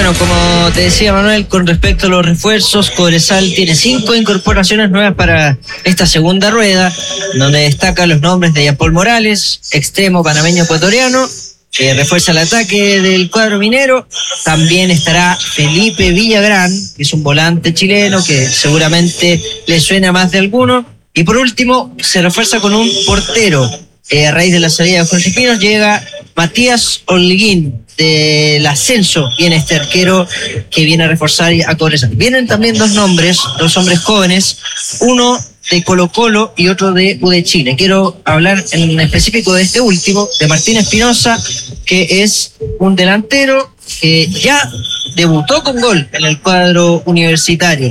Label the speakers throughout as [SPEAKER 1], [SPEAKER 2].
[SPEAKER 1] Bueno, como te decía Manuel, con respecto a los refuerzos, Cobresal tiene 5 incorporaciones nuevas para esta segunda rueda, donde destacan los nombres de Jean-Paul Morales, extremo panameño ecuatoriano, que refuerza el ataque del cuadro minero. También estará Felipe Villagrán, que es un volante chileno que seguramente le suena a más de alguno. Y por último, se refuerza con un portero. A raíz de la salida de Jorge Pinos llega Matías Holguín del ascenso, viene este arquero que viene a reforzar a Cobresal. Vienen también dos hombres jóvenes, uno de Colo-Colo y otro de U de Chile. Quiero hablar en específico de este último, de Martín Espinosa, que es un delantero que ya debutó con gol en el cuadro universitario.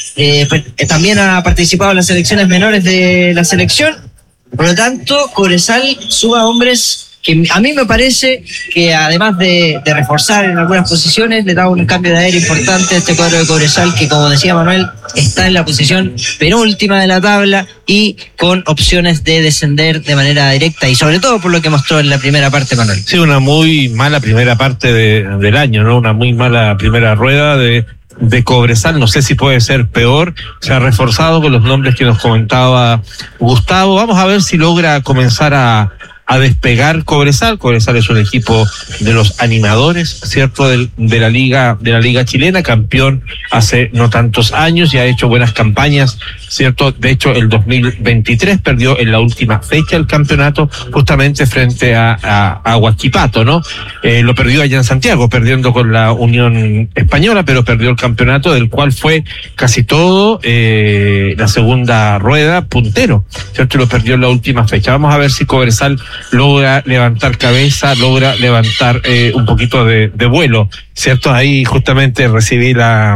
[SPEAKER 1] También ha participado en las selecciones menores de la selección. Por lo tanto, Cobresal suma hombres que a mí me parece que además de reforzar en algunas posiciones, le da un cambio de aire importante a este cuadro de Cobresal, que como decía Manuel, está en la posición penúltima de la tabla y con opciones de descender de manera directa, y sobre todo por lo que mostró en la primera parte, Manuel.
[SPEAKER 2] Sí, una muy mala primera parte del año, ¿no? Una muy mala primera rueda de Cobresal. No sé si puede ser peor. Se ha reforzado con los nombres que nos comentaba Gustavo. Vamos a ver si logra comenzar a despegar Cobresal. Cobresal es un equipo de los animadores, ¿cierto? De la liga chilena, campeón hace no tantos años y ha hecho buenas campañas, ¿cierto? De hecho, el 2023 perdió en la última fecha el campeonato justamente frente a Huachipato, ¿no? Lo perdió allá en Santiago, perdiendo con la Unión Española, pero perdió el campeonato, del cual fue casi todo la segunda rueda puntero, ¿cierto? Lo perdió en la última fecha. Vamos a ver si Cobresal logra levantar cabeza, logra levantar un poquito de vuelo, ¿cierto? Ahí justamente recibí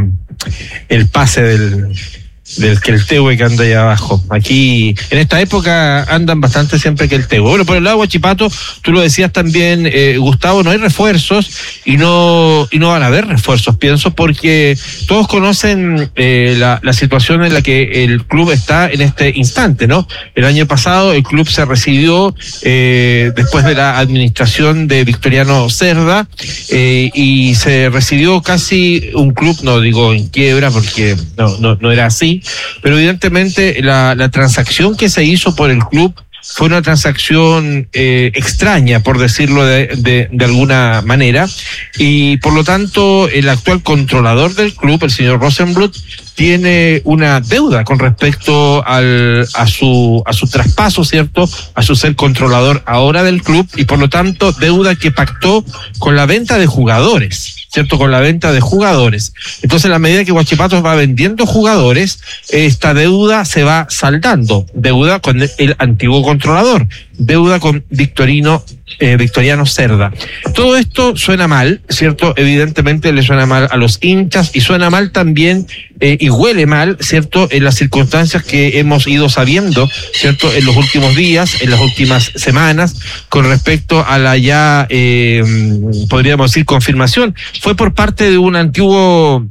[SPEAKER 2] el pase del Queltehue que anda ahí abajo. Aquí, en esta época, andan bastante siempre Queltehue. Bueno, por el lado de Huachipato, tú lo decías también, Gustavo, no hay refuerzos y no van a haber refuerzos, pienso, porque todos conocen la situación en la que el club está en este instante, ¿no? El año pasado el club se recibió después de la administración de Victoriano Cerda, y se recibió casi un club, no digo en quiebra porque no era así, pero evidentemente la transacción que se hizo por el club fue una transacción extraña, por decirlo de alguna manera, y por lo tanto el actual controlador del club, el señor Rosenblut, tiene una deuda con respecto a su traspaso, ¿cierto? A su ser controlador ahora del club, y por lo tanto deuda que pactó con la venta de jugadores, ¿cierto? Con la venta de jugadores. Entonces, a la medida que Huachipato va vendiendo jugadores, esta deuda se va saldando. Deuda con el antiguo controlador, deuda con Victoriano Cerda. Todo esto suena mal, ¿cierto? Evidentemente le suena mal a los hinchas y suena mal también y huele mal, ¿cierto? En las circunstancias que hemos ido sabiendo, ¿cierto? En los últimos días, en las últimas semanas, con respecto a la ya, podríamos decir, confirmación. Fue por parte de un antiguo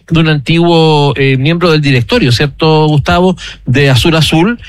[SPEAKER 2] miembro del directorio, ¿cierto, Gustavo? De Azul,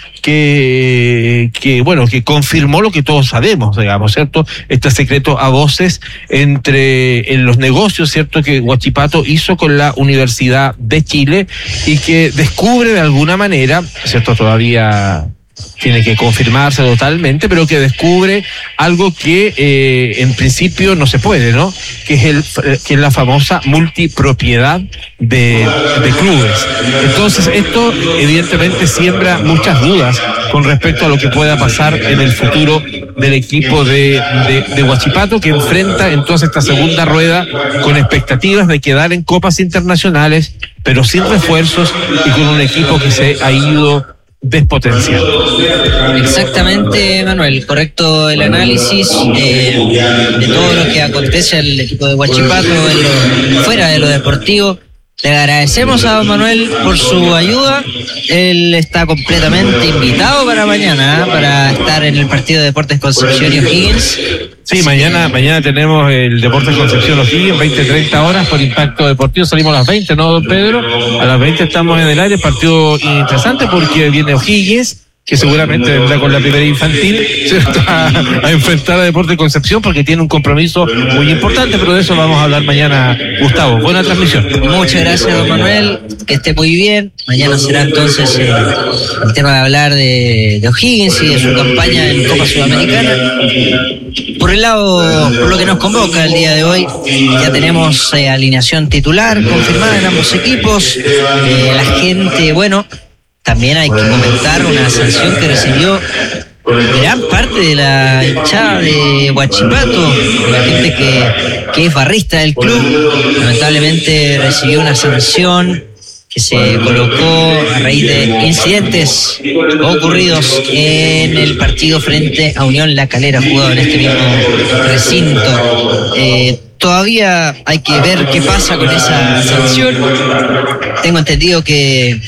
[SPEAKER 2] que confirmó lo que todos sabemos, digamos, ¿cierto? Este secreto a voces en los negocios, ¿cierto? Que Huachipato hizo con la Universidad de Chile y que descubre de alguna manera, ¿cierto? Todavía tiene que confirmarse totalmente, pero que descubre algo que en principio no se puede, ¿no? Que es la famosa multipropiedad de clubes. Entonces esto evidentemente siembra muchas dudas con respecto a lo que pueda pasar en el futuro del equipo de Huachipato, que enfrenta entonces esta segunda rueda con expectativas de quedar en copas internacionales, pero sin refuerzos y con un equipo que se ha ido despotenciando.
[SPEAKER 1] Exactamente, Manuel, correcto el análisis de todo lo que acontece al equipo de Huachipato fuera de lo deportivo. Le agradecemos a Manuel por su ayuda. Él está completamente invitado para mañana, para estar en el partido de Deportes Concepción y O'Higgins.
[SPEAKER 2] Sí, mañana tenemos el Deportes Concepción O'Higgins, 20-30 horas por Impacto Deportivo. Salimos a las 20, ¿no, don Pedro? A las 20 estamos en el aire, partido interesante porque viene O'Higgins, que seguramente vendrá con la primera infantil, ¿cierto? A enfrentar a Deportes Concepción, porque tiene un compromiso muy importante, pero de eso vamos a hablar mañana, Gustavo. Buena transmisión.
[SPEAKER 1] Muchas gracias, don Manuel, que esté muy bien. Mañana será entonces el tema de hablar de O'Higgins y de su campaña en Copa Sudamericana. Por el lado, por lo que nos convoca el día de hoy, ya tenemos alineación titular confirmada en ambos equipos. La gente, bueno, también hay que comentar una sanción que recibió gran parte de la hinchada de Huachipato, la gente que es barrista del club. Lamentablemente recibió una sanción que se colocó a raíz de incidentes ocurridos en el partido frente a Unión La Calera, jugado en este mismo recinto. Todavía hay que ver qué pasa con esa sanción. Tengo entendido que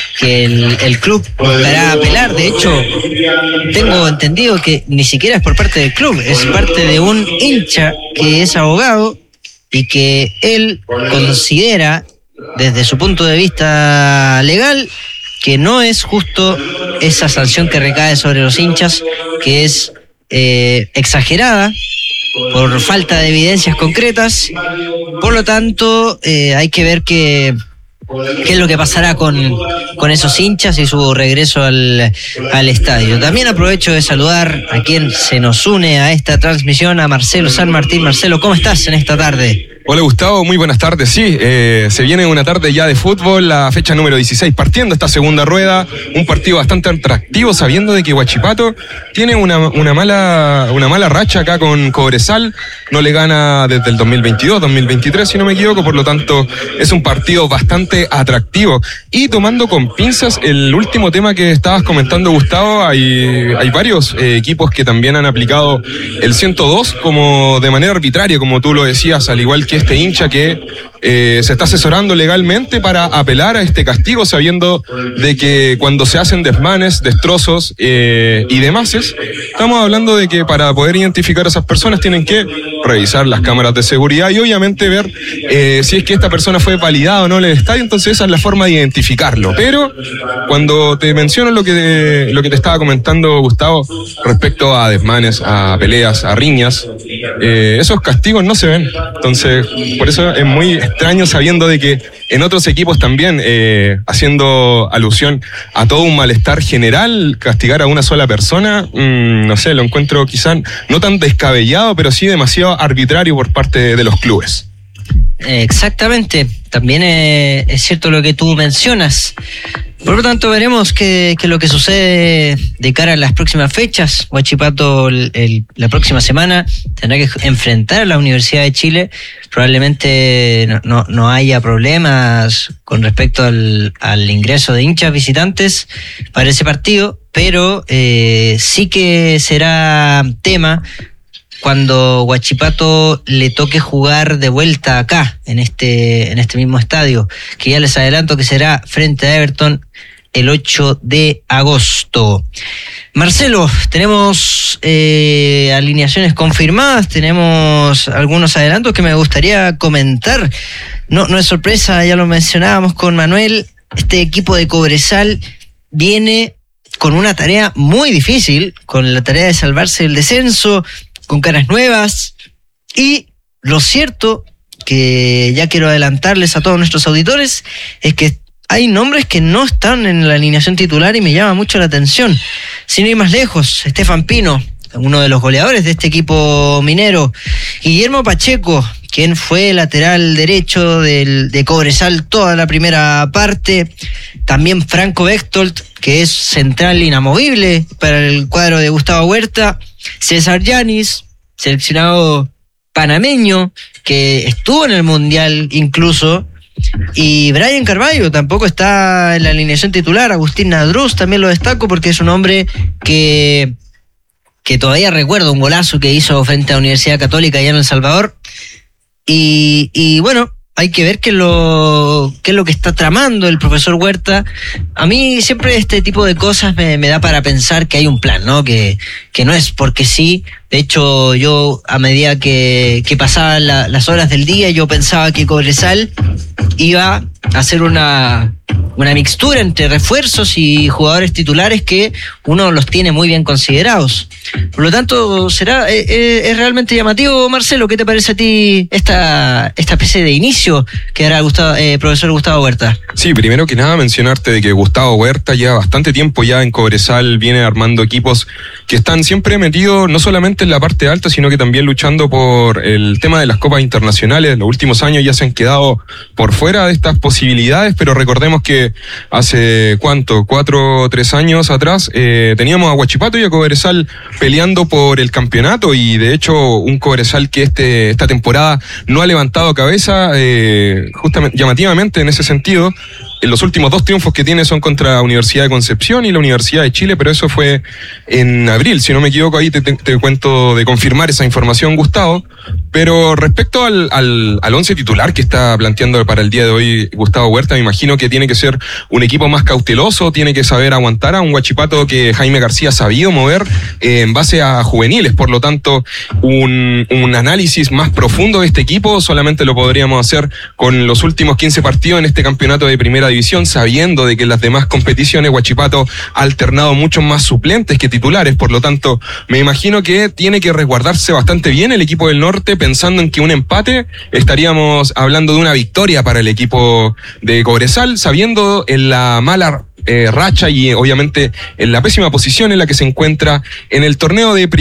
[SPEAKER 1] el club buscará apelar. De hecho, tengo entendido que ni siquiera es por parte del club, es parte de un hincha que es abogado y que él considera, desde su punto de vista legal, que no es justo esa sanción que recae sobre los hinchas, que es exagerada por falta de evidencias concretas. Por lo tanto, hay que ver qué es lo que pasará con esos hinchas y su regreso al estadio. También aprovecho de saludar a quien se nos une a esta transmisión, a Marcelo San Martín. Marcelo, ¿cómo estás en esta tarde?
[SPEAKER 3] Hola Gustavo, muy buenas tardes. Sí, se viene una tarde ya de fútbol, la fecha número 16, partiendo esta segunda rueda, un partido bastante atractivo, sabiendo de que Huachipato tiene una mala racha acá con Cobresal, no le gana desde el 2022, 2023 si no me equivoco, por lo tanto es un partido bastante atractivo. Y tomando con pinzas el último tema que estabas comentando, Gustavo, hay varios equipos que también han aplicado el 102 como de manera arbitraria, como tú lo decías, al igual que este hincha que se está asesorando legalmente para apelar a este castigo, sabiendo de que cuando se hacen desmanes, destrozos y demás, estamos hablando de que para poder identificar a esas personas tienen que revisar las cámaras de seguridad y obviamente ver si es que esta persona fue validada o no en el estadio. Entonces esa es la forma de identificarlo. Pero cuando te menciono lo que te estaba comentando, Gustavo, respecto a desmanes, a peleas, a riñas, esos castigos no se ven. Entonces por eso es muy extraño, sabiendo de que en otros equipos también, haciendo alusión a todo un malestar general, castigar a una sola persona, no sé, lo encuentro quizás no tan descabellado, pero sí demasiado arbitrario por parte de los clubes.
[SPEAKER 1] Exactamente, también es cierto lo que tú mencionas. Por lo tanto, veremos qué lo que sucede de cara a las próximas fechas. Huachipato la próxima semana tendrá que enfrentar a la Universidad de Chile. Probablemente no haya problemas con respecto al ingreso de hinchas visitantes para ese partido, pero sí que será tema cuando Huachipato le toque jugar de vuelta acá, en este mismo estadio, que ya les adelanto que será frente a Everton el 8 de agosto. Marcelo, tenemos alineaciones confirmadas, tenemos algunos adelantos que me gustaría comentar. No es sorpresa, ya lo mencionábamos con Manuel, este equipo de Cobresal viene con una tarea muy difícil, con la tarea de salvarse del descenso, con caras nuevas, y lo cierto, que ya quiero adelantarles a todos nuestros auditores, es que hay nombres que no están en la alineación titular y me llama mucho la atención. Sin ir más lejos, Estefan Pino, uno de los goleadores de este equipo minero, Guillermo Pacheco, quien fue lateral derecho de Cobresal toda la primera parte, también Franco Bechtold, que es central inamovible para el cuadro de Gustavo Huerta, César Yanis, seleccionado panameño, que estuvo en el Mundial incluso, y Brian Carvalho tampoco está en la alineación titular. Agustín Nadruz también lo destaco porque es un hombre que todavía recuerdo un golazo que hizo frente a la Universidad Católica allá en El Salvador, y bueno, hay que ver qué es lo que está tramando el profesor Huerta. A mí siempre este tipo de cosas me da para pensar que hay un plan, ¿no? Que no es porque sí. De hecho, yo a medida que pasaban las horas del día, yo pensaba que Cobresal iba a hacer una una mixtura entre refuerzos y jugadores titulares que uno los tiene muy bien considerados. Por lo tanto, es realmente llamativo. Marcelo, ¿qué te parece a ti esta especie de inicio que hará profesor Gustavo Huerta?
[SPEAKER 3] Sí, primero que nada mencionarte de que Gustavo Huerta lleva bastante tiempo ya en Cobresal, viene armando equipos que están siempre metidos no solamente en la parte alta, sino que también luchando por el tema de las copas internacionales. Los últimos años ya se han quedado por fuera de estas posibilidades, pero recordemos que hace 4 o 3 años atrás teníamos a Huachipato y a Cobresal peleando por el campeonato, y de hecho un Cobresal que esta temporada no ha levantado cabeza, justamente llamativamente en ese sentido. En los últimos 2 triunfos que tiene son contra la Universidad de Concepción y la Universidad de Chile, pero eso fue en abril, si no me equivoco. Ahí te cuento de confirmar esa información, Gustavo. Pero respecto al 11 titular que está planteando para el día de hoy Gustavo Huerta, me imagino que tiene que ser un equipo más cauteloso, tiene que saber aguantar a un Huachipato que Jaime García ha sabido mover en base a juveniles. Por lo tanto, un análisis más profundo de este equipo solamente lo podríamos hacer con los últimos 15 partidos en este campeonato de primera división, sabiendo de que en las demás competiciones Huachipato ha alternado muchos más suplentes que titulares. Por lo tanto, me imagino que tiene que resguardarse bastante bien el equipo del norte, pensando en que un empate estaríamos hablando de una victoria para el equipo de Cobresal, sabiendo en la mala racha y obviamente en la pésima posición en la que se encuentra en el torneo de